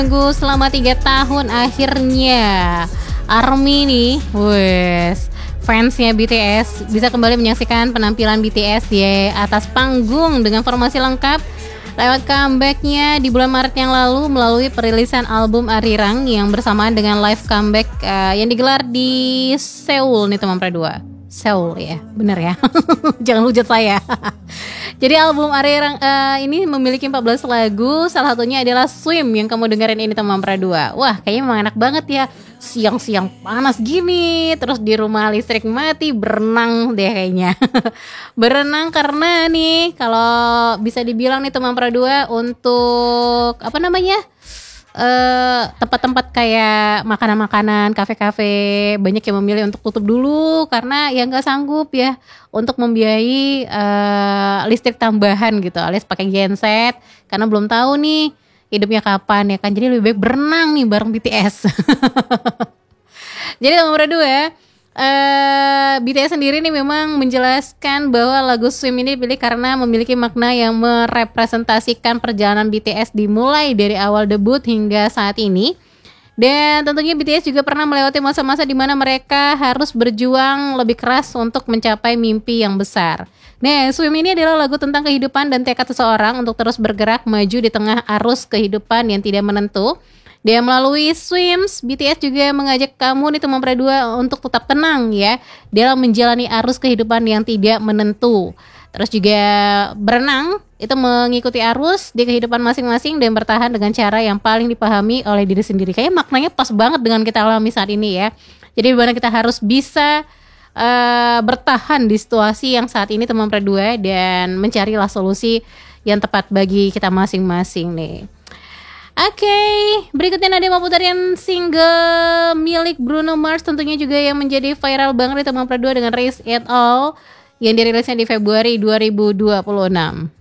Tunggu selama 3 tahun akhirnya ARMY nih, fansnya BTS bisa kembali menyaksikan penampilan BTS di atas panggung dengan formasi lengkap lewat comebacknya di bulan Maret yang lalu melalui perilisan album Arirang yang bersamaan dengan live comeback yang digelar di Seoul nih teman Pradua. Seoul ya, bener ya. Jangan hujat saya. Jadi album Arirang ini memiliki 14 lagu, salah satunya adalah Swim yang kamu dengerin ini teman Pradua. Wah, kayaknya memang enak banget ya. Siang-siang panas gini, terus di rumah listrik mati, berenang deh kayaknya. Berenang karena nih kalau bisa dibilang nih teman Pradua untuk apa namanya? Tempat-tempat kayak makanan-makanan, kafe-kafe banyak yang memilih untuk tutup dulu karena ya nggak sanggup ya untuk membiayai listrik tambahan gitu, alias pakai genset karena belum tahu nih hidupnya kapan ya kan, jadi lebih baik berenang nih bareng BTS. Jadi nomor 2 BTS sendiri nih memang menjelaskan bahwa lagu Swim ini dipilih karena memiliki makna yang merepresentasikan perjalanan BTS dimulai dari awal debut hingga saat ini. Dan tentunya BTS juga pernah melewati masa-masa di mana mereka harus berjuang lebih keras untuk mencapai mimpi yang besar. Nah, Swim ini adalah lagu tentang kehidupan dan tekad seseorang untuk terus bergerak maju di tengah arus kehidupan yang tidak menentu. Dan melalui Swims, BTS juga mengajak kamu nih teman Pradua untuk tetap tenang ya dalam menjalani arus kehidupan yang tidak menentu. Terus juga berenang itu mengikuti arus di kehidupan masing-masing dan bertahan dengan cara yang paling dipahami oleh diri sendiri. Kayaknya maknanya pas banget dengan kita alami saat ini ya. Jadi dimana kita harus bisa bertahan di situasi yang saat ini teman Pradua dan mencarilah solusi yang tepat bagi kita masing-masing nih. Oke, berikutnya Nadia mau putarin single milik Bruno Mars tentunya juga yang menjadi viral banget di teman Pradua dengan Raise It All yang dirilisnya di Februari 2026.